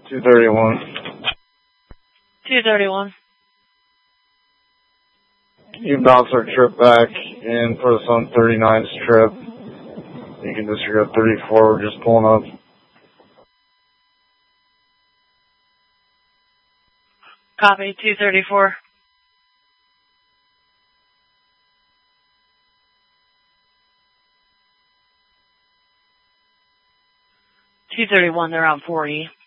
231. 231. You bounce our trip back and put us on 39's trip. You can disregard 34, we're just pulling up. Copy, 234. 231, they're on 40.